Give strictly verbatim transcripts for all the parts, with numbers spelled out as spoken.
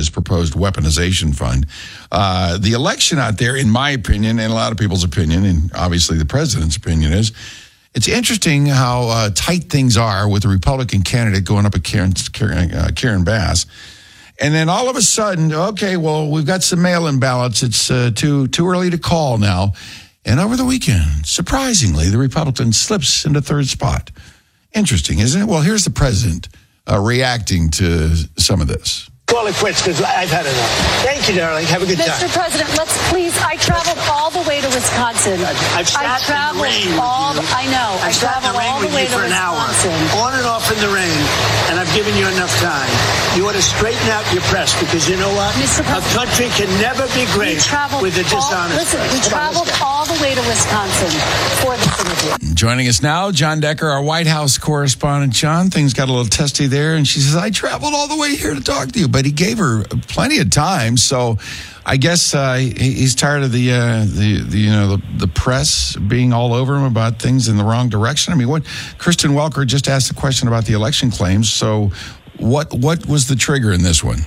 his proposed weaponization fund. Uh, the election out there, in my opinion, and a lot of people's opinion, and obviously the president's opinion is, it's interesting how uh, tight things are with the Republican candidate going up against Karen, uh, Karen Bass. And then all of a sudden, okay, well, we've got some mail-in ballots. It's uh, too too early to call now. And over the weekend, surprisingly, the Republican slips into third spot. Interesting, isn't it? Well, here's the president uh, reacting to some of this. Call it quits because I've had enough. Thank you, darling. Have a good Mister time. Mister President, let's please. I traveled all the way to Wisconsin. I've sat I traveled in the rain all. with you. I know. I've I sat in traveled the rain all the with way you to for an hour, Wisconsin. on and off in the rain, and I've given you enough time. You ought to straighten out your press because you know what? Mister A country can never be great with a dishonest Listen, press. we traveled all the way to Wisconsin for this interview. Joining us now, John Decker, our White House correspondent. John, things got a little testy there, and she says, I traveled all the way here to talk to you. But he gave her plenty of time, so I guess uh, he's tired of the, uh, the, the you know the, the press being all over him about things in the wrong direction. I mean, what Kristen Welker just asked a question about the election claims, so what what was the trigger in this one?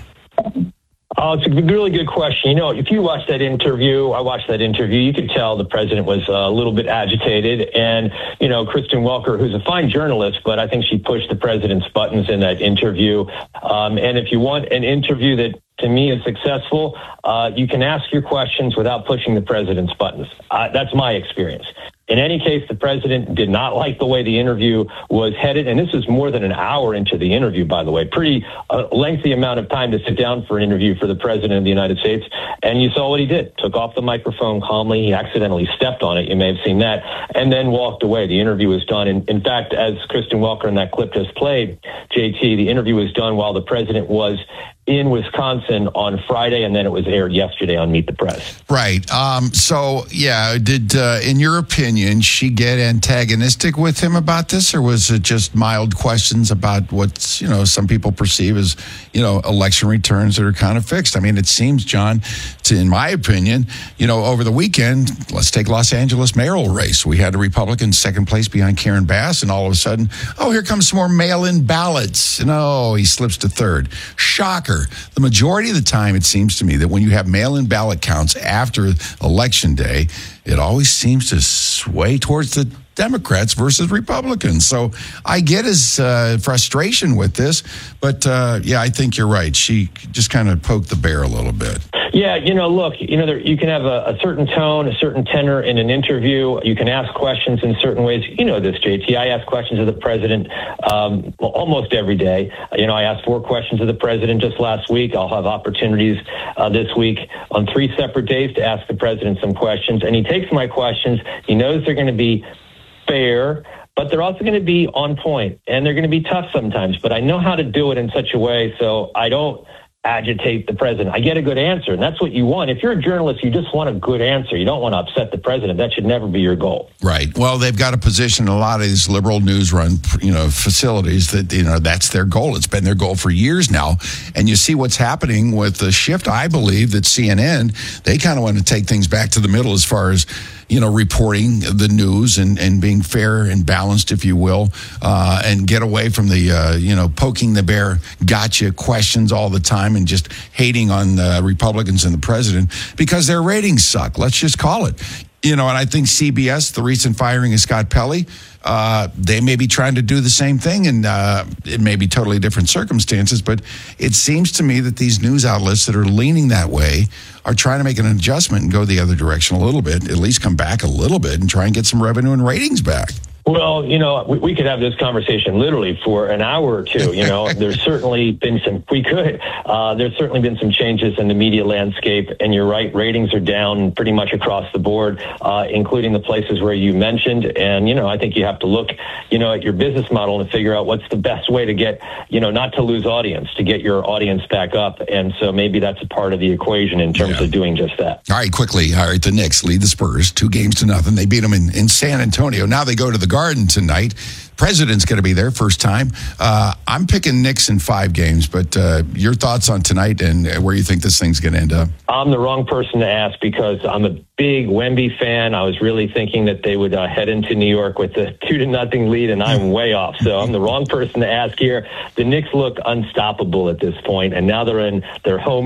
Oh, it's a really good question. You know, if you watch that interview, I watched that interview, you could tell the president was a little bit agitated. And, you know, Kristen Welker, who's a fine journalist, but I think she pushed the president's buttons in that interview. Um, and if you want an interview that, to me, is successful, uh, you can ask your questions without pushing the president's buttons. Uh, that's my experience. In any case, the president did not like the way the interview was headed. And this is more than an hour into the interview, by the way. Pretty uh, lengthy amount of time to sit down for an interview for the president of the United States. And you saw what he did. Took off the microphone calmly. He accidentally stepped on it. You may have seen that. And then walked away. The interview was done. And in fact, as Kristen Welker in that clip just played, J T, the interview was done while the president was in Wisconsin on Friday, and then it was aired yesterday on Meet the Press. Right. Um, so, yeah, did, uh, in your opinion, she get antagonistic with him about this, or was it just mild questions about what, you know, some people perceive as, you know, election returns that are kind of fixed? I mean, it seems, John, to, in my opinion, you know, over the weekend, let's take Los Angeles mayoral race. We had a Republican second place behind Karen Bass, and all of a sudden, oh, here comes some more mail-in ballots. And, oh, he slips to third. Shocker. The majority of the time, it seems to me that when you have mail-in ballot counts after Election Day, it always seems to sway towards the Democrats versus Republicans. So I get his uh, frustration with this, but uh, yeah, I think you're right. She just kind of poked the bear a little bit. Yeah, you know, look, you know, there, you can have a, a certain tone, a certain tenor in an interview. You can ask questions in certain ways. You know this, J T. I ask questions of the president um, almost every day. You know, I asked four questions of the president just last week. I'll have opportunities uh, this week on three separate days to ask the president some questions. And he takes my questions. He knows they're going to be fair, but they're also going to be on point, and they're going to be tough sometimes. But I know how to do it in such a way so I don't agitate the president. I get a good answer, and that's what you want. If you're a journalist, you just want a good answer. You don't want to upset the president. That should never be your goal. Right. Well, they've got a position in a lot of these liberal news run, you know, facilities that, you know, that's their goal. It's been their goal for years now. And you see what's happening with the shift. I believe that C N N, they kind of want to take things back to the middle as far as, you know, reporting the news and, and being fair and balanced, if you will, uh, and get away from the, uh, you know, poking the bear, gotcha questions all the time and just hating on uh, Republicans and the president because their ratings suck. Let's just call it. You know, and I think C B S, the recent firing of Scott Pelley, uh, they may be trying to do the same thing, and uh, it may be totally different circumstances, but it seems to me that these news outlets that are leaning that way are trying to make an adjustment and go the other direction a little bit, at least come back a little bit and try and get some revenue and ratings back. Well, you know, we, we could have this conversation literally for an hour or two. You know, there's certainly been some, we could, uh, there's certainly been some changes in the media landscape. And you're right, ratings are down pretty much across the board, uh, including the places where you mentioned. And, you know, I think you have to look, you know, at your business model and figure out what's the best way to get, you know, not to lose audience, to get your audience back up. And so maybe that's a part of the equation in terms yeah. of doing just that. All right, quickly. All right, the Knicks lead the Spurs two games to nothing. They beat them in, in San Antonio. Now they go to the Garden tonight. President's going to be there, first time. Uh, I'm picking Knicks in five games, but uh, your thoughts on tonight and where you think this thing's going to end up? I'm the wrong person to ask because I'm a big Wemby fan. I was really thinking that they would uh, head into New York with a two to nothing lead, and I'm way off. So I'm the wrong person to ask here. The Knicks look unstoppable at this point, and now they're in their home